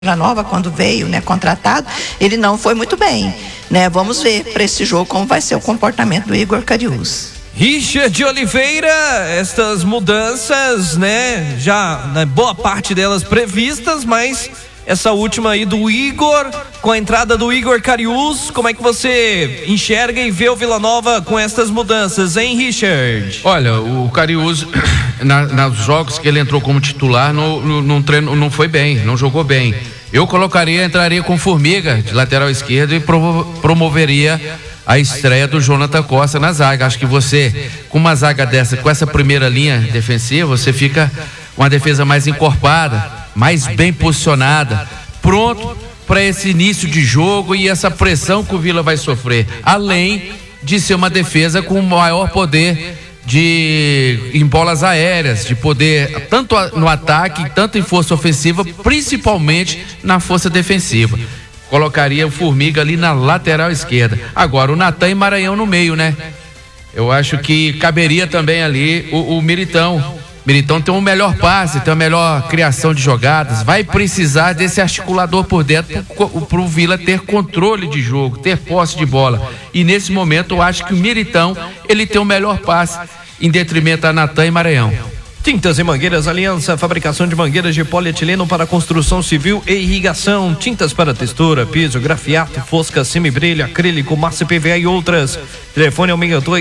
Vila Nova, quando veio, né, contratado, ele não foi muito bem, né? Vamos ver para esse jogo como vai ser o comportamento do Igor Cariús. Richard Oliveira, estas mudanças, né, já boa parte delas previstas, mas essa última aí do Igor, com a entrada do Igor Cariús, como é que você enxerga e vê o Vila Nova com estas mudanças, hein, Richard? Olha, o Cariús, nos jogos que ele entrou como titular, no treino, não foi bem, não jogou bem. Eu entraria com Formiga de lateral esquerdo e promoveria a estreia do Jonathan Costa na zaga. Acho que você, com uma zaga dessa, com essa primeira linha defensiva, você fica com uma defesa mais encorpada, mais bem posicionada, pronto para esse início de jogo e essa pressão que o Vila vai sofrer, além de ser uma defesa com maior poder em bolas aéreas, de poder tanto no ataque, tanto em força ofensiva, principalmente na força defensiva. Colocaria o Formiga ali na lateral esquerda. Agora o Natan e Maranhão no meio, né? Eu acho que caberia também ali o Militão. Militão tem um melhor passe, tem uma melhor criação de jogadas, vai precisar desse articulador por dentro pro Vila ter controle de jogo, ter posse de bola. E nesse momento eu acho que o Militão, ele tem o melhor passe em detrimento a Natan e Maranhão. Tintas e Mangueiras Aliança, fabricação de mangueiras de polietileno para construção civil e irrigação, tintas para textura, piso, grafiato, fosca, semibrilho, acrílico, massa PVA e outras. Telefone é o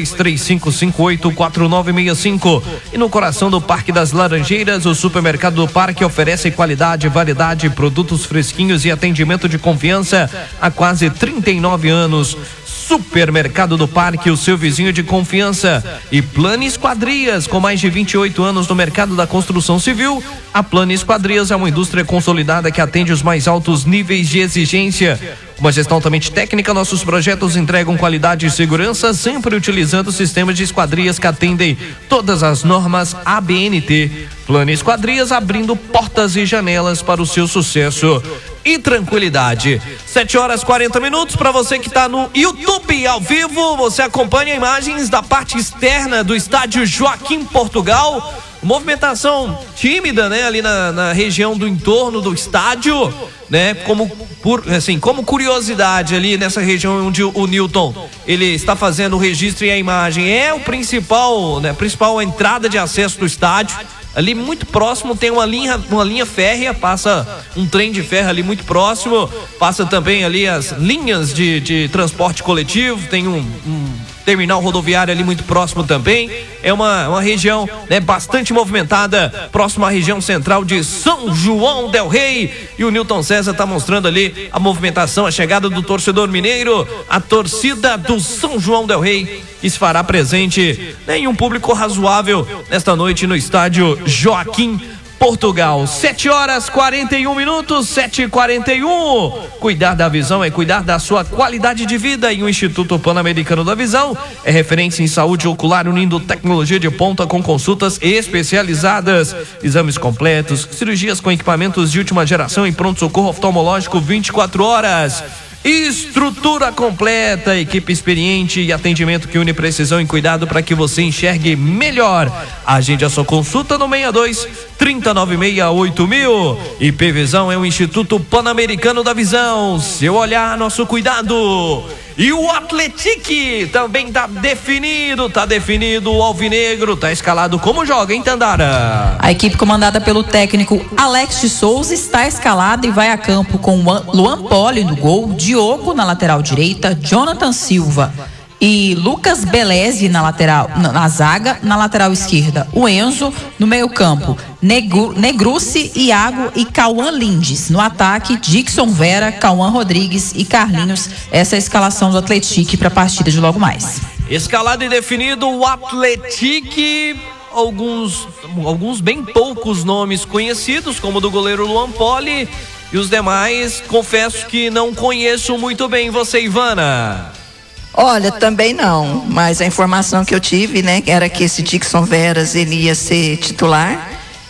62-3558-4965. E no coração do Parque das Laranjeiras, o supermercado do Parque oferece qualidade, variedade, produtos fresquinhos e atendimento de confiança há quase 39 anos. Supermercado do Parque, o seu vizinho de confiança. E Plano Esquadrias, com mais de 28 anos no mercado da construção civil, a Plano Esquadrias é uma indústria consolidada que atende os mais altos níveis de exigência. Uma gestão altamente técnica, nossos projetos entregam qualidade e segurança, sempre utilizando sistemas de esquadrias que atendem todas as normas ABNT. Plano Esquadrias, abrindo portas e janelas para o seu sucesso e tranquilidade. 7h40 para você que está no YouTube ao vivo. Você acompanha imagens da parte externa do estádio Joaquim Portugal. Movimentação tímida, né, ali na região do entorno do estádio, né, como curiosidade ali nessa região onde o Newton ele está fazendo o registro e a imagem é o principal, né, principal entrada de acesso do estádio. Ali muito próximo tem uma linha férrea, passa um trem de ferro ali muito próximo, passa também ali as linhas de transporte coletivo, tem um terminal rodoviário ali muito próximo também. É uma região, né, bastante movimentada, próxima à região central de São João del Rei. E o Newton César está mostrando ali a movimentação, a chegada do torcedor mineiro, a torcida do São João del Rei, que se fará presente, né, em um público razoável nesta noite no estádio Joaquim Portugal. 7h41, 7h41. Cuidar da visão é cuidar da sua qualidade de vida, e o Instituto Pan-Americano da Visão é referência em saúde ocular, unindo tecnologia de ponta com consultas especializadas, exames completos, cirurgias com equipamentos de última geração e pronto-socorro oftalmológico 24 horas. Estrutura completa, equipe experiente e atendimento que une precisão e cuidado para que você enxergue melhor. Agende a sua consulta no 62-3096-8000. IP Visão é o Instituto Pan-Americano da Visão. Seu olhar, nosso cuidado. E o Atletique também tá definido o alvinegro, tá escalado. Como joga, hein, Tandara? A equipe comandada pelo técnico Alex de Souza está escalada e vai a campo com Luan Poli no gol, Diogo na lateral direita, Jonathan Silva e Lucas Belezi na zaga, na lateral esquerda, o Enzo no meio-campo, Negrucci, Iago e Cauã Lindes. No ataque, Dixon Vera, Cauã Rodrigues e Carlinhos. Essa é a escalação do Atletique para a partida de logo mais. Escalado e definido o Atletique. Alguns bem poucos nomes conhecidos, como o do goleiro Luan Poli, e os demais, confesso que não conheço muito bem. Você, Ivana? Olha, também não, mas a informação que eu tive, né, era que esse Dixon Veras, ele ia ser titular,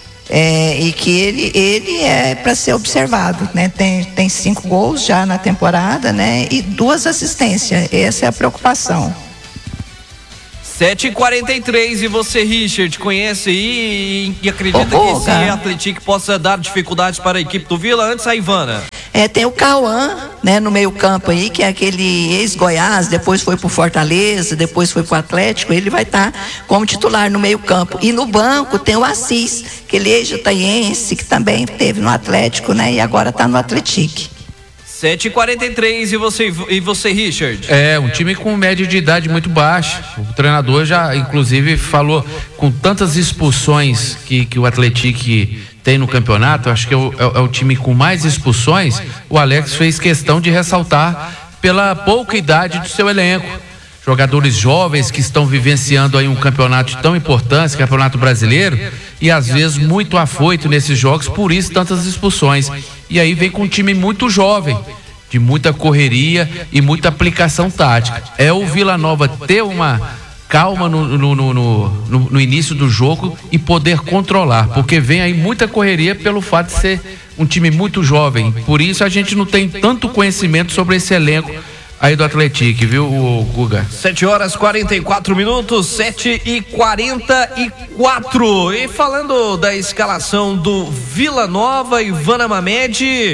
e que ele é para ser observado, né, tem 5 gols já na temporada, né, e 2 assistências, essa é a preocupação. 7h43, e você, Richard, conhece aí e acredita que esse Atlético possa dar dificuldades para a equipe do Vila? Antes, a Ivana. Tem o Cauã, né, no meio campo aí, que é aquele ex-Goiás, depois foi pro Fortaleza, depois foi pro Atlético, ele vai estar como titular no meio campo. E no banco tem o Assis, aquele ex-jutaiense que também teve no Atlético, né, e agora tá no Atlético. 7h43, e você, Richard? Um time com média de idade muito baixa. O treinador já, inclusive, falou com tantas expulsões que o Atlético tem no campeonato. Acho que é o time com mais expulsões. O Alex fez questão de ressaltar pela pouca idade do seu elenco. Jogadores jovens que estão vivenciando aí um campeonato tão importante, campeonato brasileiro, e às vezes muito afoito nesses jogos, por isso tantas expulsões. E aí vem com um time muito jovem, de muita correria e muita aplicação tática. É o Vila Nova ter uma calma no início do jogo e poder controlar, porque vem aí muita correria pelo fato de ser um time muito jovem. Por isso a gente não tem tanto conhecimento sobre esse elenco aí do Atlético, viu, Guga? 7h44, 7h44. E falando da escalação do Vila Nova, Ivana Mamed,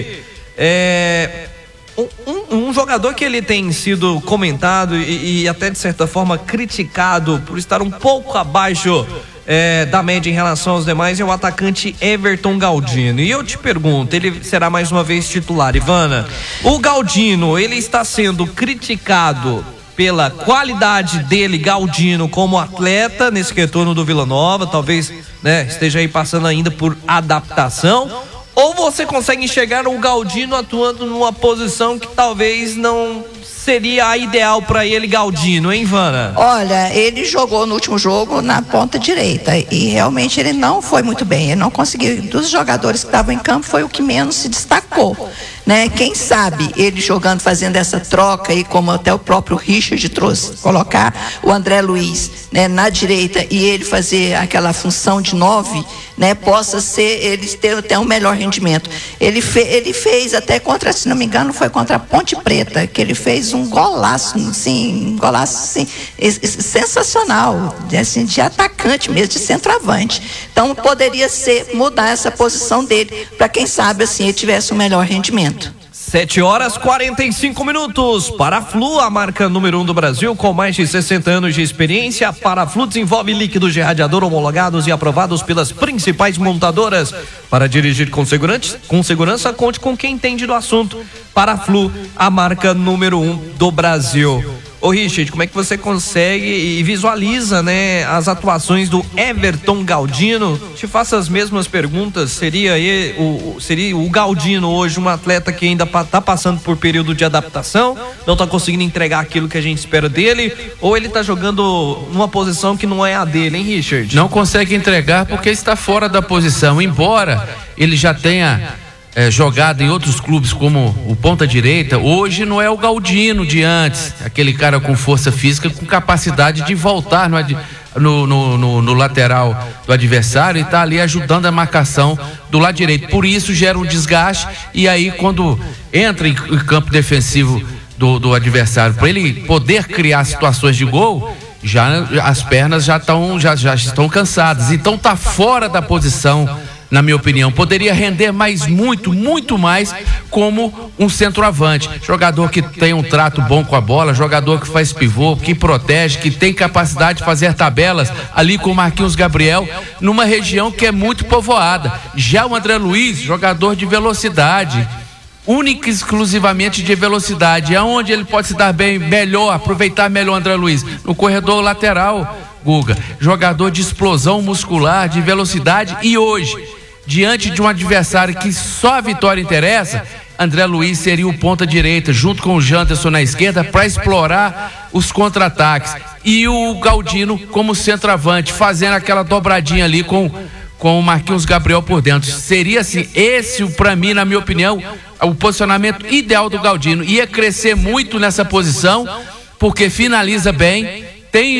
um jogador que ele tem sido comentado e até de certa forma criticado por estar um pouco abaixo da média em relação aos demais é o atacante Everton Galdino. E eu te pergunto, ele será mais uma vez titular, Ivana? O Galdino, ele está sendo criticado pela qualidade dele, Galdino, como atleta nesse retorno do Vila Nova, talvez, né, esteja aí passando ainda por adaptação, ou você consegue enxergar o Galdino atuando numa posição que talvez não seria a ideal para ele, Galdino, hein, Ivana? Olha, ele jogou no último jogo na ponta direita e realmente ele não foi muito bem, ele não conseguiu, dos jogadores que estavam em campo foi o que menos se destacou, né? Quem sabe ele jogando, fazendo essa troca aí, como até o próprio Richard trouxe, colocar o André Luiz, né, na direita e ele fazer aquela função de 9, né, possa ser, ele ter um melhor rendimento. Ele fez até contra, se não me engano, foi contra a Ponte Preta, que ele fez um golaço, assim, sensacional, assim, de atacante mesmo, de centroavante. Então poderia ser mudar essa posição dele, para quem sabe assim ele tivesse um melhor rendimento. 7h45. Paraflu, a marca número 1 do Brasil, com mais de 60 anos de experiência. Paraflu desenvolve líquidos de radiador homologados e aprovados pelas principais montadoras. Para dirigir com segurança, conte com quem entende do assunto. Paraflu, a marca número 1 do Brasil. Ô Richard, como é que você consegue e visualiza, né, as atuações do Everton Galdino? Te faço as mesmas perguntas. Seria o Galdino hoje um atleta que ainda está passando por período de adaptação, não está conseguindo entregar aquilo que a gente espera dele, ou ele está jogando numa posição que não é a dele, hein, Richard? Não consegue entregar porque está fora da posição, embora ele já tenha jogado em outros clubes como o ponta direita. Hoje não é o Galdino de antes, aquele cara com força física, com capacidade de voltar no lateral do adversário e tá ali ajudando a marcação do lado direito. Por isso gera um desgaste, e aí quando entra em campo defensivo do adversário, para ele poder criar situações de gol, as pernas já estão cansadas, então tá fora da posição. Na minha opinião, poderia render muito mais como um centroavante, jogador que tem um trato bom com a bola, jogador que faz pivô, que protege, que tem capacidade de fazer tabelas ali com o Marquinhos Gabriel, numa região que é muito povoada. Já o André Luiz, jogador de velocidade, única e exclusivamente de velocidade, aonde ele pode se dar bem, melhor, aproveitar melhor o André Luiz, no corredor lateral, Guga, jogador de explosão muscular, de velocidade, e hoje, diante de um adversário que só a vitória interessa, André Luiz seria o ponta direita, junto com o Janderson na esquerda, para explorar os contra-ataques, e o Galdino como centroavante, fazendo aquela dobradinha ali com o Marquinhos Gabriel por dentro. Seria assim, esse, para mim, na minha opinião, o posicionamento ideal do Galdino. Ia crescer muito nessa posição, porque finaliza bem tem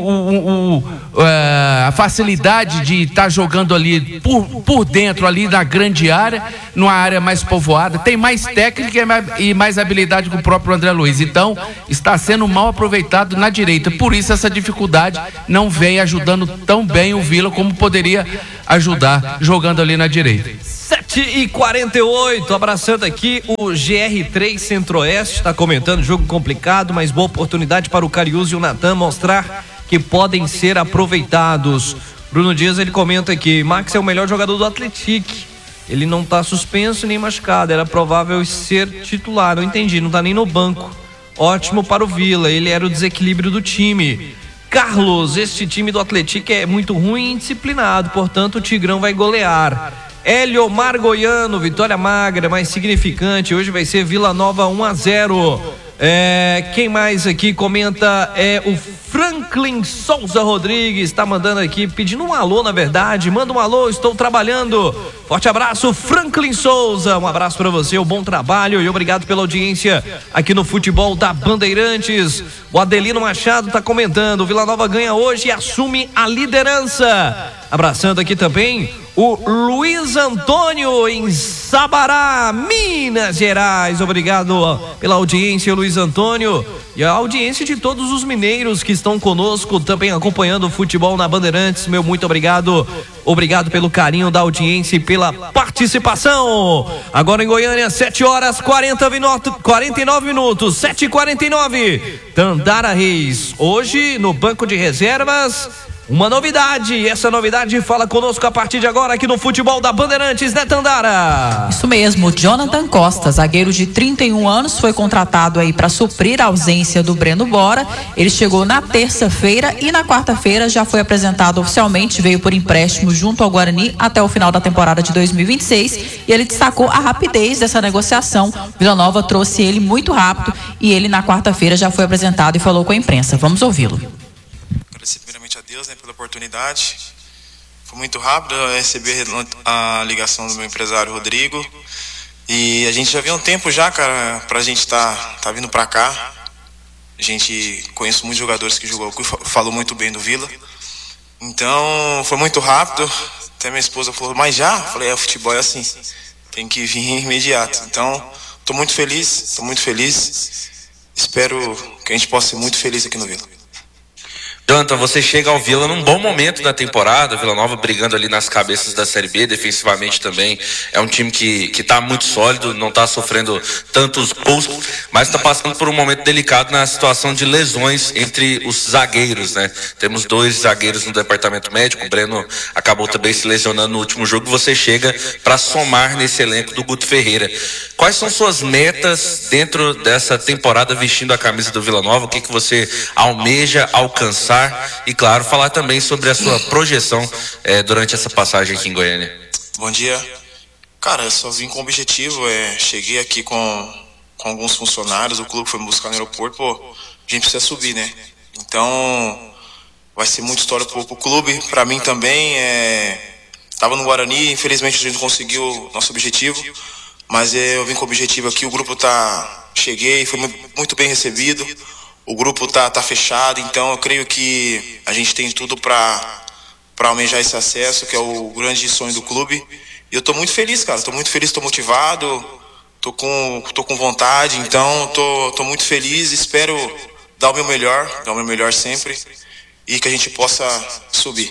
a facilidade de estar jogando ali por dentro, ali na grande área, numa área mais povoada, tem mais técnica e mais habilidade que o próprio André Luiz. Então, está sendo mal aproveitado na direita. Por isso, essa dificuldade não vem ajudando tão bem o Vila como poderia ajudar jogando ali na direita. 7h48, abraçando aqui o GR3 Centro-Oeste, está comentando, jogo complicado, mas boa oportunidade para o Cariús e o Natan mostrar que podem ser aproveitados. Bruno Dias, ele comenta aqui, Max é o melhor jogador do Atlético, ele não está suspenso nem machucado, era provável ser titular, não entendi, não está nem no banco, ótimo para o Vila, ele era o desequilíbrio do time. Carlos, este time do Atlético é muito ruim e indisciplinado, portanto o Tigrão vai golear. Eliomar Goiano, vitória magra, mas significante. Hoje vai ser Vila Nova 1-0. Quem mais aqui comenta é o Franklin Souza Rodrigues, tá mandando aqui, pedindo um alô, na verdade. Manda um alô, estou trabalhando. Forte abraço, Franklin Souza. Um abraço para você, um bom trabalho e obrigado pela audiência aqui no Futebol da Bandeirantes. O Adelino Machado tá comentando, o Vila Nova ganha hoje e assume a liderança. Abraçando aqui também o Luiz Antônio em Sabará, Minas Gerais. Obrigado pela audiência, Luiz Antônio, e a audiência de todos os mineiros que estão conosco, também acompanhando o Futebol na Bandeirantes. Meu muito obrigado. Obrigado pelo carinho da audiência e pela participação. Agora em Goiânia, 7h49 minutos, 7h49. Tandara Reis, hoje no banco de reservas, uma novidade, essa novidade fala conosco a partir de agora aqui no Futebol da Bandeirantes, né, Tandara? Isso mesmo, Jonathan Costa, zagueiro de 31 anos, foi contratado aí para suprir a ausência do Breno Bora. Ele chegou na terça-feira e na quarta-feira já foi apresentado oficialmente, veio por empréstimo junto ao Guarani até o final da temporada de 2026 e ele destacou a rapidez dessa negociação. Vila Nova trouxe ele muito rápido e ele na quarta-feira já foi apresentado e falou com a imprensa. Vamos ouvi-lo. Agradecer primeiramente a Deus, né, pela oportunidade. Foi muito rápido, eu recebi a ligação do meu empresário Rodrigo e a gente já viu um tempo já, cara, pra gente tá vindo pra cá. A gente conhece muitos jogadores que jogou, falou muito bem do Vila, então foi muito rápido. Até minha esposa falou, mas já? Eu falei, o futebol é assim, tem que vir imediato. Então tô muito feliz, espero que a gente possa ser muito feliz aqui no Vila. Jonathan, você chega ao Vila num bom momento da temporada, Vila Nova brigando ali nas cabeças da Série B, defensivamente também, é um time que tá muito sólido, não tá sofrendo tantos gols, mas tá passando por um momento delicado na situação de lesões entre os zagueiros, né? Temos 2 zagueiros no departamento médico, o Breno acabou também se lesionando no último jogo, você chega para somar nesse elenco do Guto Ferreira. Quais são suas metas dentro dessa temporada vestindo a camisa do Vila Nova? O que você almeja alcançar? E claro, falar também sobre a sua projeção durante essa passagem aqui em Goiânia. Bom dia. Cara, eu só vim com o objetivo, cheguei aqui com alguns funcionários, o clube foi me buscar no aeroporto, a gente precisa subir, né? Então, vai ser muita história pro clube, pra mim também, tava no Guarani, infelizmente a gente não conseguiu o nosso objetivo, mas eu vim com o objetivo aqui, o grupo cheguei, foi muito bem recebido. O grupo tá fechado, então eu creio que a gente tem tudo para almejar esse acesso, que é o grande sonho do clube. E eu tô muito feliz, cara. Tô muito feliz, tô motivado, tô com vontade, então tô muito feliz, espero dar o meu melhor sempre e que a gente possa subir.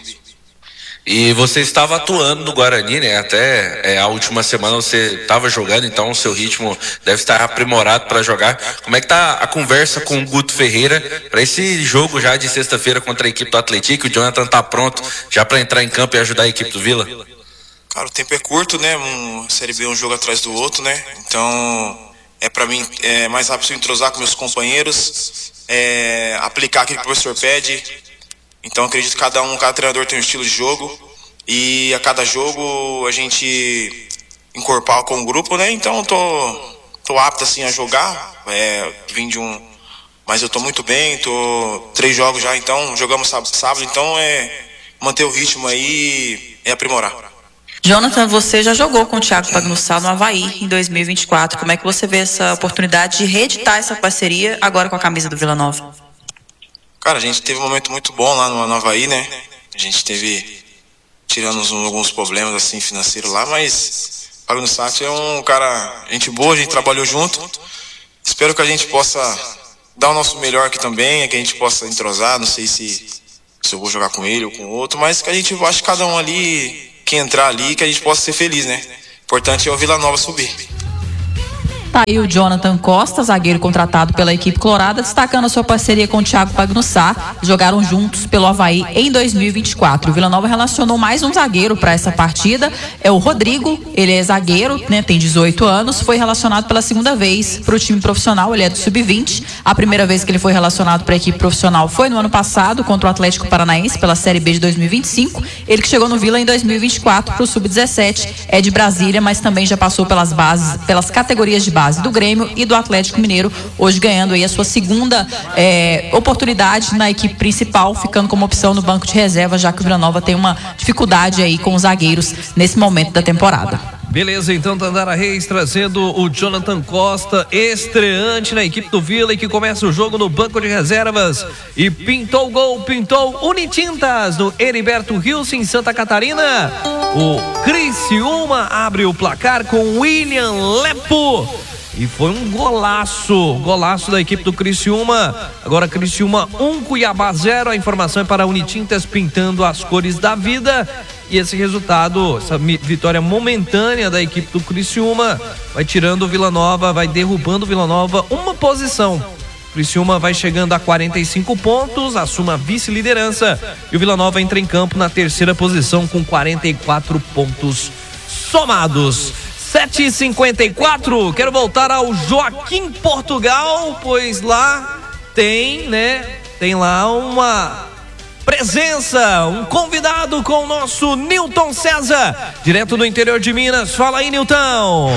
E você estava atuando no Guarani, né? Até a última semana você estava jogando, então o seu ritmo deve estar aprimorado para jogar. Como é que tá a conversa com o Guto Ferreira para esse jogo já de sexta-feira contra a equipe do Atlético? O Jonathan tá pronto já para entrar em campo e ajudar a equipe do Vila? Cara, o tempo é curto, né? Série B é um jogo atrás do outro, né? Então, para mim é mais rápido eu entrosar com meus companheiros, aplicar aquilo que o professor pede. Então acredito que cada treinador tem um estilo de jogo e a cada jogo a gente incorpora com o grupo, né? Então tô apto assim a jogar, vim mas eu tô muito bem, 3 jogos já, então jogamos sábado, então manter o ritmo aí e aprimorar. Jonathan, você já jogou com o Thiago Pagnussá no Avaí em 2024, como é que você vê essa oportunidade de reeditar essa parceria agora com a camisa do Vila Nova? Cara, a gente teve um momento muito bom lá no Avaí, né? A gente teve, tirando alguns problemas assim financeiros lá, mas o Wagner Sato é um cara, gente boa, a gente trabalhou junto. Espero que a gente possa dar o nosso melhor aqui também, que a gente possa entrosar, não sei se eu vou jogar com ele ou com outro, mas que a gente ache cada um ali, que entrar ali, que a gente possa ser feliz, né? O importante é o Vila Nova subir. Tá aí o Jonathan Costa, zagueiro contratado pela equipe colorada, destacando a sua parceria com o Thiago Pagnussá. Jogaram juntos pelo Avaí em 2024. O Vila Nova relacionou mais um zagueiro para essa partida, é o Rodrigo. Ele é zagueiro, né, tem 18 anos, foi relacionado pela segunda vez para o time profissional. Ele é do sub-20. A primeira vez que ele foi relacionado para a equipe profissional foi no ano passado contra o Atlético Paranaense pela Série B de 2025. Ele que chegou no Vila em 2024 para o sub-17, é de Brasília, mas também já passou pelas bases, pelas categorias de base do Grêmio e do Atlético Mineiro, hoje ganhando aí a sua segunda oportunidade na equipe principal, ficando como opção no banco de reserva, já que o Vila Nova tem uma dificuldade aí com os zagueiros nesse momento da temporada. Beleza, então Tandara Reis trazendo o Jonathan Costa, estreante na equipe do Vila e que começa o jogo no banco de reservas. E pintou o gol, pintou Unitintas no Heriberto Rios em Santa Catarina. O Criciúma abre o placar com William Lepo. E foi um golaço da equipe do Criciúma. Agora Criciúma 1, Cuiabá 0. A informação é para Unitintas pintando as cores da vida. E esse resultado, essa vitória momentânea da equipe do Criciúma, vai tirando o Vila Nova, vai derrubando o Vila Nova uma posição. O Criciúma vai chegando a 45 pontos, assume a vice-liderança. E o Vila Nova entra em campo na terceira posição com 44 pontos somados. 7h54, quero voltar ao Joaquim Portugal, pois lá tem lá uma presença, um convidado com o nosso Nilton César, direto do interior de Minas. Fala aí, Nilton.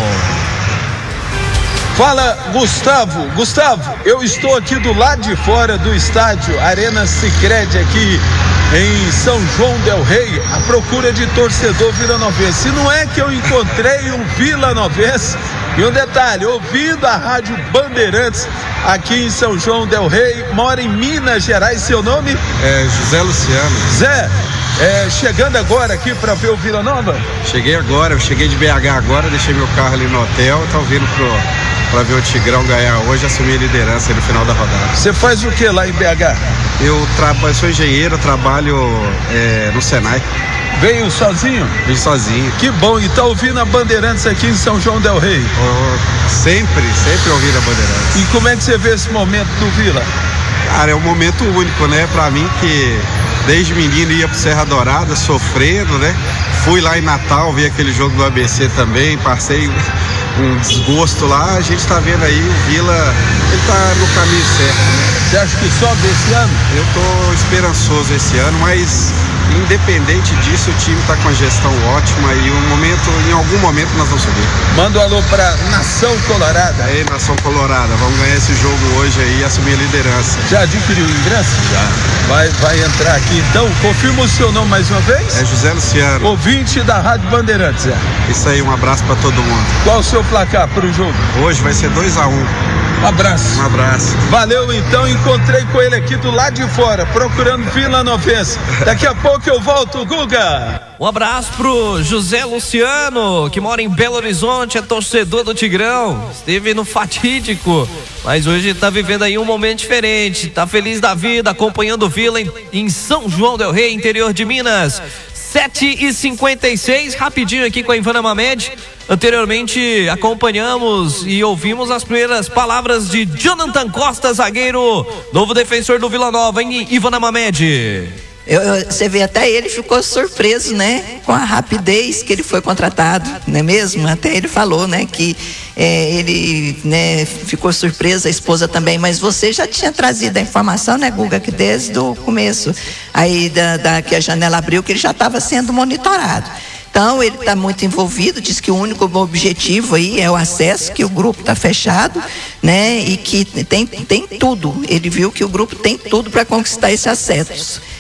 Fala, Gustavo. Gustavo, eu estou aqui do lado de fora do estádio Arena Sicredi aqui em São João del Rei, à procura de torcedor vilanovense. Se não é que eu encontrei um vilanovense, e um detalhe, ouvindo a Rádio Bandeirantes aqui em São João del Rei, mora em Minas Gerais. Seu nome? É José Luciano. Zé, chegando agora aqui para ver o Vila Nova? Cheguei agora, eu cheguei de BH agora, deixei meu carro ali no hotel, tô vindo para ver o Tigrão ganhar hoje, assumir a liderança no final da rodada. Você faz o que lá em BH? Eu sou engenheiro, trabalho no Senai. Veio sozinho? Vim sozinho. Que bom, e tá ouvindo a Bandeirantes aqui em São João del Rei? Sempre ouvindo a Bandeirantes. E como é que você vê esse momento do Vila? Cara, é um momento único, né? Pra mim que desde menino ia pro Serra Dourada sofrendo, né? Fui lá em Natal, vi aquele jogo do ABC também, passei um desgosto lá. A gente tá vendo aí o Vila, ele tá no caminho certo, né? Você acha que sobe esse ano? Eu tô esperançoso esse ano, mas independente disso, o time tá com a gestão ótima e em algum momento nós vamos subir. Manda um alô pra Nação Colorada. Aí, Nação Colorada, vamos ganhar esse jogo hoje aí e assumir a liderança. Já adquiriu o ingresso? Já. Vai entrar aqui então, confirma o seu nome mais uma vez? É José Luciano. Ouvinte da Rádio Bandeirantes. Isso aí, um abraço pra todo mundo. Qual o seu placar pro jogo? Hoje vai ser 2-1. Um abraço. Um abraço. Valeu, então, encontrei com ele aqui do lado de fora, procurando vilanovense. Daqui a pouco eu volto, Guga. Um abraço pro José Luciano, que mora em Belo Horizonte, é torcedor do Tigrão. Esteve no fatídico, mas hoje tá vivendo aí um momento diferente. Tá feliz da vida, acompanhando o Vila em São João del Rei, interior de Minas. 7h56, rapidinho aqui com a Ivana Mamed. Anteriormente acompanhamos e ouvimos as primeiras palavras de Jonathan Costa, zagueiro, novo defensor do Vila Nova, hein, Ivana Mamed? Você vê, até ele ficou surpreso, né, com a rapidez que ele foi contratado, não é mesmo? Até ele falou, né, que ele, né, ficou surpreso, a esposa também, mas você já tinha trazido a informação, né, Guga, que desde o começo aí que a janela abriu, que ele já estava sendo monitorado. Então ele está muito envolvido, diz que o único objetivo aí é o acesso, que o grupo está fechado, né? E que tem tudo. Ele viu que o grupo tem tudo para conquistar esse acesso.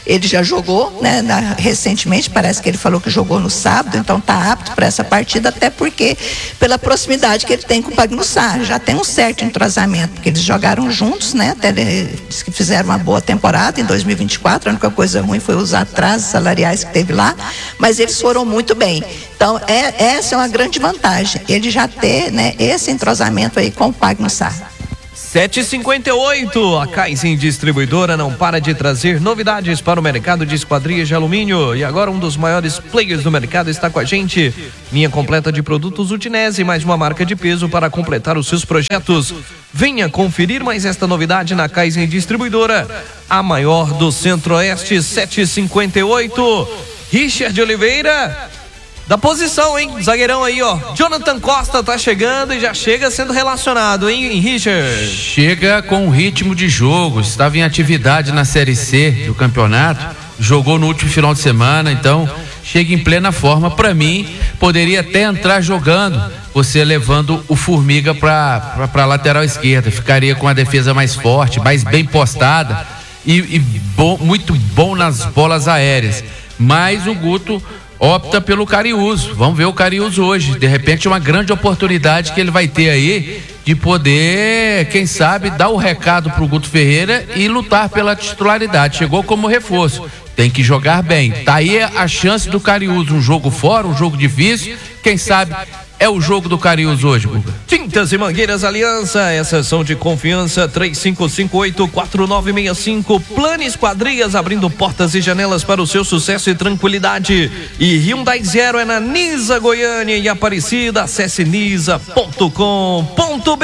Ele já jogou, né? Recentemente, parece que ele falou que jogou no sábado, então está apto para essa partida, até porque pela proximidade que ele tem com o Pagnussá, já tem um certo entrosamento, porque eles jogaram juntos, né? Até eles que fizeram uma boa temporada em 2024, a única coisa ruim foi os atrasos salariais que teve lá, mas eles foram muito bem. Então, essa é uma grande vantagem, ele já ter, né, esse entrosamento aí com o Pagnussá. 7h58, a Kaizen Distribuidora não para de trazer novidades para o mercado de esquadrias de alumínio. E agora um dos maiores players do mercado está com a gente. Linha completa de produtos Udinese, mais uma marca de peso para completar os seus projetos. Venha conferir mais esta novidade na Kaizen Distribuidora, a maior do Centro-Oeste. 7h58, Richard Oliveira... Da posição, hein? Zagueirão aí, ó. Jonathan Costa tá chegando e já chega sendo relacionado, hein, Richard? Chega com ritmo de jogo, estava em atividade na Série C do campeonato, jogou no último final de semana, então chega em plena forma. Para mim, poderia até entrar jogando, você levando o Formiga para lateral esquerda, ficaria com a defesa mais forte, mais bem postada e muito bom nas bolas aéreas. Mas o Guto opta pelo Cariús. Vamos ver o Cariús hoje. De repente, uma grande oportunidade que ele vai ter aí de poder, quem sabe, dar o recado pro Guto Ferreira e lutar pela titularidade. Chegou como reforço. Tem que jogar bem. Tá aí a chance do Cariús. Um jogo fora, um jogo difícil. Quem sabe é o jogo do Cariús hoje, Guga. Tintas e Mangueiras Aliança, essas são de confiança. 3558-4965. Plano Esquadrias, abrindo portas e janelas para o seu sucesso e tranquilidade. E Hyundai Zero é na Nisa Goiânia e Aparecida. Acesse nisa.com.br.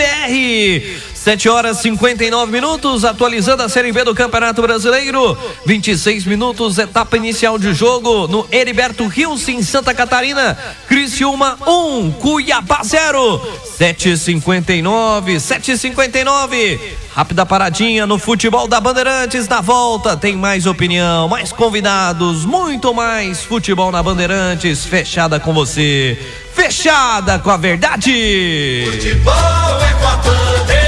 7h59, atualizando a Série B do Campeonato Brasileiro. 26 minutos, etapa inicial de jogo no Heriberto Rios, em Santa Catarina. Criciúma 1, Cuiabá 0. 7h59. Rápida paradinha no futebol da Bandeirantes. Na volta tem mais opinião, mais convidados, muito mais futebol na Bandeirantes. Fechada com você, fechada com a verdade. Futebol é com a Bandeirantes.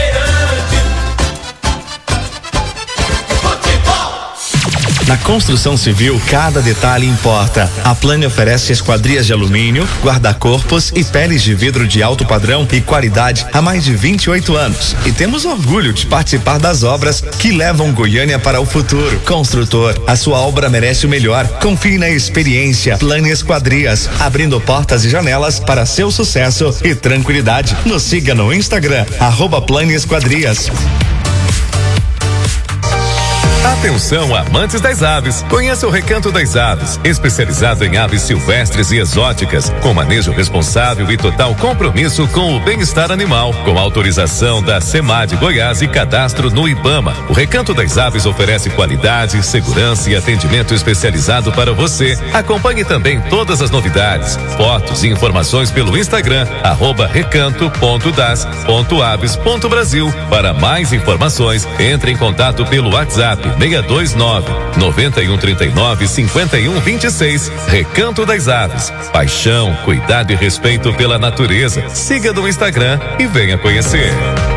Na construção civil, cada detalhe importa. A Plane oferece esquadrias de alumínio, guarda-corpos e peles de vidro de alto padrão e qualidade há mais de 28 anos. E temos orgulho de participar das obras que levam Goiânia para o futuro. Construtor, a sua obra merece o melhor. Confie na experiência. Plane Esquadrias, abrindo portas e janelas para seu sucesso e tranquilidade. Nos siga no Instagram, @Plane Esquadrias. Atenção, amantes das aves. Conheça o Recanto das Aves, especializado em aves silvestres e exóticas, com manejo responsável e total compromisso com o bem-estar animal, com autorização da SEMAD Goiás e cadastro no IBAMA. O Recanto das Aves oferece qualidade, segurança e atendimento especializado para você. Acompanhe também todas as novidades, fotos e informações pelo Instagram, @recanto.das.aves.brasil. Para mais informações, entre em contato pelo WhatsApp 629-9139-5126. Recanto das Aves. Paixão, cuidado e respeito pela natureza. Siga no Instagram e venha conhecer.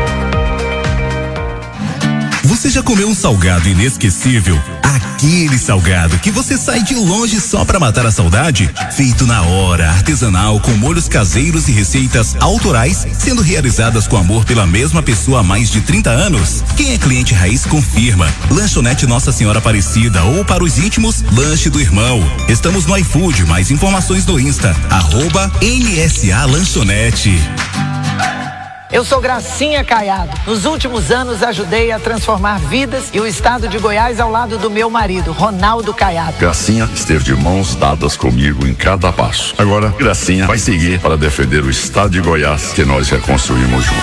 Você já comeu um salgado inesquecível? Aquele salgado que você sai de longe só pra matar a saudade? Feito na hora, artesanal, com molhos caseiros e receitas autorais, sendo realizadas com amor pela mesma pessoa há mais de 30 anos. Quem é cliente raiz confirma. Lanchonete Nossa Senhora Aparecida, ou para os íntimos, Lanche do Irmão. Estamos no iFood, mais informações no Insta, @NSA Lanchonete. Eu sou Gracinha Caiado. Nos últimos anos ajudei a transformar vidas e o estado de Goiás ao lado do meu marido, Ronaldo Caiado. Gracinha esteve de mãos dadas comigo em cada passo. Agora, Gracinha vai seguir para defender o estado de Goiás que nós reconstruímos juntos.